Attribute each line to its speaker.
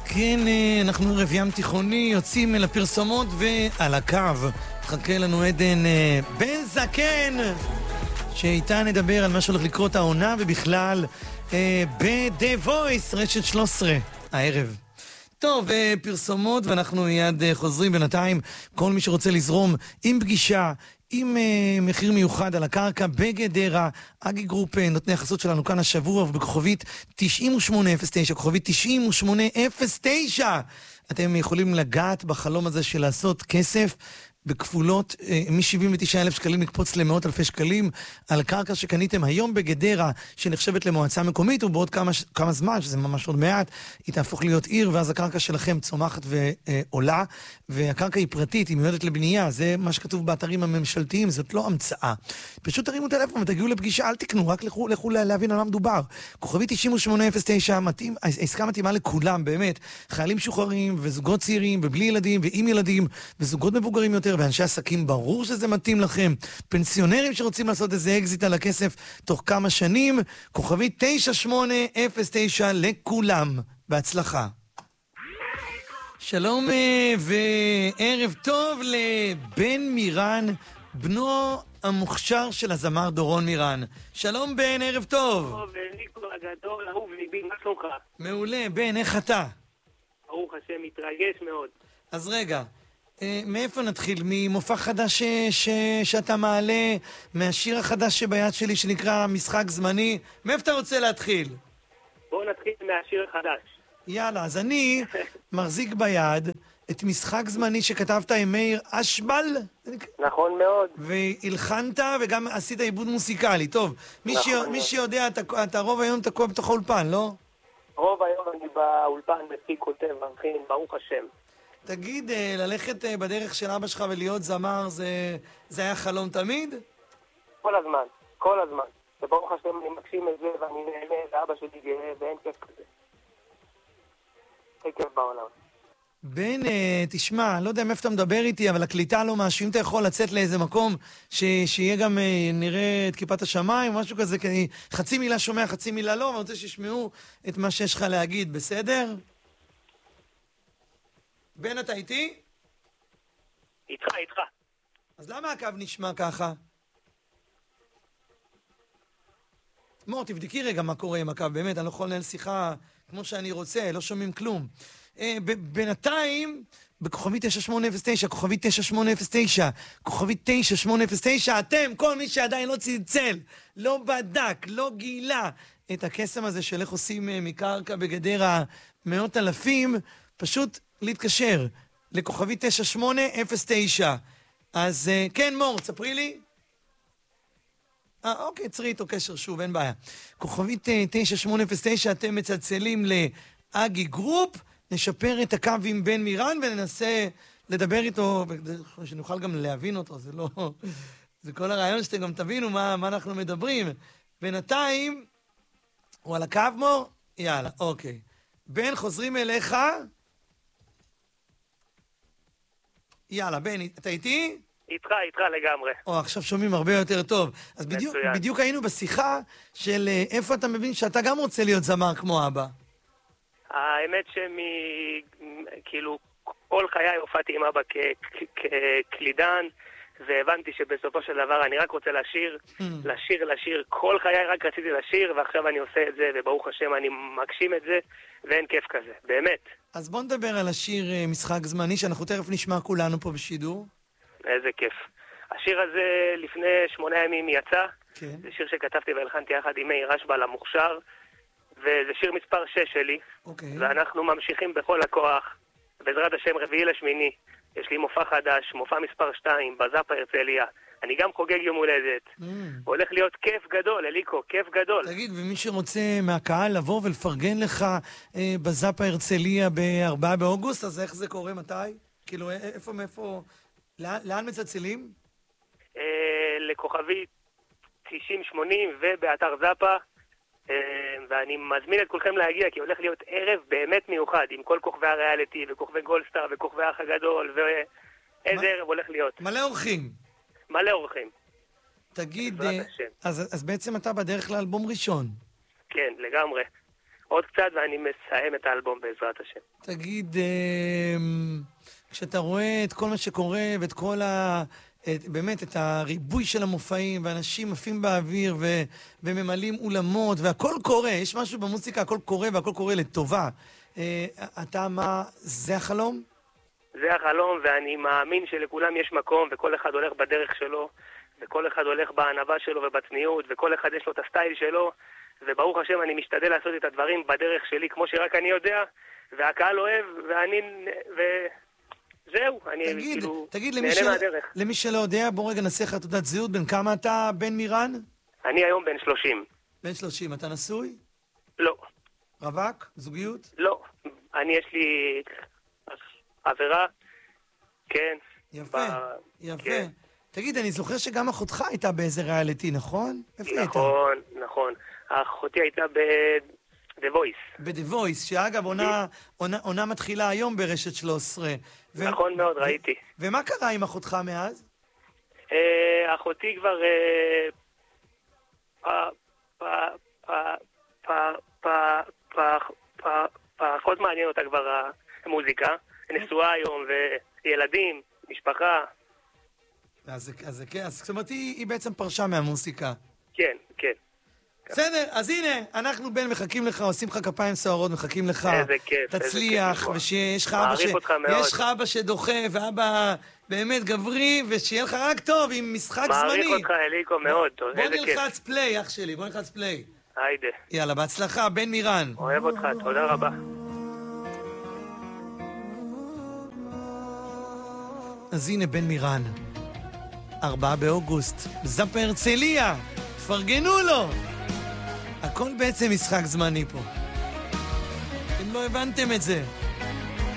Speaker 1: כן, אנחנו ערב ים תיכוני, יוצאים אל הפרסומות ועל הקו חכה לנו עדן בן זקן שאיתה נדבר על מה שהולך לקרות העונה ובכלל ב-The Voice, רשת 13 הערב. טוב, פרסומות ואנחנו מיד חוזרים. בינתיים כל מי שרוצה לזרום עם פגישה עם מחיר מיוחד על הקרקע בגדרה, אגי גרופ נותני החסות שלנו כאן השבוע ובכוכבית 9809, כוכבית 9809 אתם יכולים לגעת בחלום הזה של לעשות כסף בכפולות מ-79,000 שקלים לקפוץ למאות אלפי שקלים על קרקע שקניתם היום בגדרה שנחשבת למועצה מקומית, ובעוד כמה זמן, שזה ממש עוד מעט, היא תהפוך להיות עיר, ואז הקרקע שלכם צומחת ועולה, והקרקע היא פרטית, היא מיועדת לבנייה. זה מה שכתוב באתרים הממשלתיים, זאת לא המצאה. פשוט תרימו טלפון ותגיעו לפגישה, אל תקנו, רק לכו להבין על מה מדובר. כוכבי 9809 מתאים, העסקה מתאימה לכולם, באמת. חיילים שוחררים וזוגות צעירים ובלי ילדים ועם ילדים וזוגות מבוגרים יותר ואנשי עסקים, ברור שזה מתאים לכם. פנסיונרים שרוצים לעשות איזה אקזיט על הכסף תוך כמה שנים, כוכבי 9809 לכולם. בהצלחה. שלום וערב טוב לבן מירן, בנו המוכשר של הזמר דורון מירן. שלום בן, ערב טוב.
Speaker 2: טוב, ניקו הגדול, אהוב ליבי, מה שלומך?
Speaker 1: מעולה, בן, איך אתה?
Speaker 2: ברוך השם, מתרגש מאוד.
Speaker 1: אז רגע, מאיפה נתחיל? ממופע חדש שאתה מעלה, מהשיר החדש שביד שלי שנקרא משחק זמני? מאיפה אתה רוצה להתחיל?
Speaker 2: בואו נתחיל מהשיר החדש.
Speaker 1: יאללה, אז אני מחזיק ביד את משחק זמני שכתבת עם מאיר אשבל.
Speaker 2: נכון מאוד.
Speaker 1: והלחנת וגם עשית עיבוד מוסיקלי. טוב, מי שיודע, אתה רוב היום תקוע בתוך האולפן, לא?
Speaker 2: רוב היום אני באולפן מפיק, כותב, מלחין, ברוך השם.
Speaker 1: תגיד, ללכת בדרך של אבא שלך ולהיות זמר, זה היה חלום תמיד?
Speaker 2: כל הזמן, כל הזמן. וברוך השם אני מקשים את זה ואני נהנה, ואבא שלי גאה ואין כיף כזה. אין כיף בעולם.
Speaker 1: בן, תשמע, לא יודע מאיפה אתה מדבר איתי, אבל הקליטה לא משהו. אם אתה יכול לצאת לאיזה מקום שיהיה גם, נראה את כיפת השמיים, משהו כזה, כי אני חצי מילה שומע, חצי מילה לא, ואני רוצה שישמעו את מה שיש לך להגיד, בסדר? בן, אתה איתי?
Speaker 2: איתך.
Speaker 1: אז למה הקו נשמע ככה? מור, תבדקי רגע מה קורה עם הקו, באמת, אני לא יכול לנהל שיחה כמו שאני רוצה, לא שומעים כלום. בינתיים, בכוכבית 9809, כוכבית 9809, כוכבית 9809, אתם, כל מי שעדיין לא צלצל, לא בדק, לא גילה את הקסם הזה של איך עושים מקרקע בגדרה מאות אלפים, פשוט להתקשר לכוכבית 9809. אז כן, מור, תספרי לי. אוקיי, צרי איתו קשר שוב, אין בעיה. כוכבית 9809, אתם מצלצלים לאגי גרופ, נשפר את הקו עם בן מירן וננסה לדבר איתו, שנוכל גם להבין אותו, זה לא... זה כל הרעיון שאתם גם תבינו מה אנחנו מדברים. בינתיים, הוא על הקו, מור? יאללה, אוקיי. בן, חוזרים אליך. יאללה, בן, אתה איתי?
Speaker 2: איתך לגמרי.
Speaker 1: עכשיו שומעים הרבה יותר טוב. אז בדיוק היינו בשיחה של איפה אתה מבין שאתה גם רוצה להיות זמר כמו אבא.
Speaker 2: האמת כאילו, כל חיי הופעתי עם אבא כקלידן, והבנתי שבסופו של דבר אני רק רוצה לשיר, כל חיי רק רציתי לשיר, ועכשיו אני עושה את זה, וברוך השם אני מגשים את זה, ואין כיף כזה, באמת.
Speaker 1: אז בוא נדבר על השיר משחק זמני, שאנחנו תכף נשמע כולנו פה בשידור.
Speaker 2: איזה כיף. השיר הזה לפני 8 ימים יצא,
Speaker 1: כן.
Speaker 2: זה שיר שכתבתי והלחנתי יחד עם מאיר אשבל המוכשר, וזה שיר מספר 6 שלי,
Speaker 1: אוקיי.
Speaker 2: ואנחנו ממשיכים בכל הכוח, בעזרת השם 4/8, יש לי מופע חדש, מופע מספר 2, בזאפה הרצליה, אני גם חוגג יום הולדת, הולך להיות כיף גדול, אליקו, כיף גדול.
Speaker 1: תגיד, ומי שרוצה מהקהל לבוא ולפרגן לך בזאפה הרצליה ב4 באוגוסט, אז איך זה קורה, מתי? כאילו, מאיפה, לאן מצלצלים?
Speaker 2: לכוכבי 90-80 ובאתר זאפה, ואני מזמין את כולכם להגיע, כי הולך להיות ערב באמת מיוחד, עם כל כוכבי הריאליטי, וכוכבי גולדסטאר, וכוכבי האח הגדול, ואיזה ערב הולך להיות.
Speaker 1: מלא אורחים. תגיד,
Speaker 2: בעזרת השם.
Speaker 1: אז בעצם אתה בדרך לאלבום ראשון.
Speaker 2: כן, לגמרי. עוד קצת ואני מסיים את האלבום בעזרת השם.
Speaker 1: תגיד, כשאתה רואה את כל מה שקורה ואת כל באמת את הריבוי של המופעים ואנשים עפים באוויר וממלאים אולמות והכל קורה, יש משהו במוסיקה, הכל קורה והכל קורה לטובה. אתה מה, זה החלום?
Speaker 2: זה החלום, ואני מאמין שלכולם יש מקום וכל אחד הולך בדרך שלו וכל אחד הולך בענווה שלו ובצניעות וכל אחד יש לו את הסטייל שלו, וברוך השם אני משתדל לעשות את הדברים בדרך שלי כמו שרק אני יודע, והקהל אוהב זהו, אני כאילו נהנה מהדרך.
Speaker 1: למי שלא יודע, בוא רגע נעשה לך תעודת זהות. בן כמה אתה, בן מירן?
Speaker 2: אני היום בן 30.
Speaker 1: בן 30. אתה נשוי?
Speaker 2: לא.
Speaker 1: רווק? זוגיות?
Speaker 2: לא. יש לי עבירה, כן.
Speaker 1: יפה, יפה. תגיד, אני זוכר שגם אחותך הייתה באיזה ריאליטי, נכון? איפה הייתה?
Speaker 2: נכון. אחותי הייתה The Voice.
Speaker 1: ב-The Voice, שאגב עונה מתחילה היום ברשת 13.
Speaker 2: נכון מאוד, ראיתי.
Speaker 1: ומה קרה עם אחותך מאז?
Speaker 2: אחותי כבר פחות מעניין אותה כבר המוזיקה. נשואה היום וילדים, משפחה.
Speaker 1: אז זאת אומרת, היא בעצם פרשה מהמוזיקה.
Speaker 2: כן.
Speaker 1: בסדר, אז הנה, אנחנו בן מחכים לך, עושים לך כפיים סוערות, מחכים לך.
Speaker 2: איזה כיף,
Speaker 1: תצליח, ושיש לך אבא שדוחה, ואבא באמת גברי, ושיהיה לך רק טוב עם משחק זמני.
Speaker 2: מעריך אותך, אליקו, מאוד טוב, איזה כיף.
Speaker 1: בוא נלחץ פליי, אח שלי, בוא נלחץ פליי.
Speaker 2: היידה.
Speaker 1: יאללה, בהצלחה, בן מירן.
Speaker 2: אוהב אותך, תודה רבה.
Speaker 1: אז הנה בן מירן, 4 באוגוסט, זאפה הרצליה, פרגנו לו. הכל בעצם משחק זמני פה. אתם לא הבנתם את זה.